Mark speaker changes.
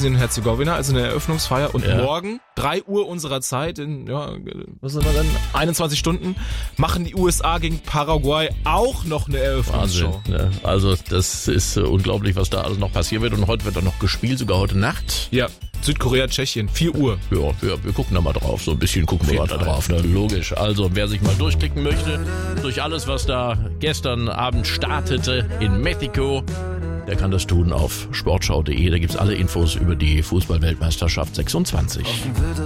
Speaker 1: Bosnien-Herzegowina, also eine Eröffnungsfeier. Und morgen, 3 Uhr unserer Zeit, in, was sind wir denn, 21 Stunden, machen die USA gegen Paraguay auch noch eine Eröffnungsshow.
Speaker 2: Wahnsinn, ne? Also das ist unglaublich, was da alles noch passieren wird. Und heute wird dann noch gespielt, sogar heute Nacht.
Speaker 1: Ja, Südkorea, Tschechien, 4 Uhr.
Speaker 2: Ja, wir gucken da mal drauf. So ein bisschen gucken wir da drauf. Ne? Logisch. Also, wer sich mal durchklicken möchte, durch alles, was da gestern Abend startete in Mexiko, der kann das tun auf sportschau.de. Da gibt's alle Infos über die Fußball-Weltmeisterschaft 26.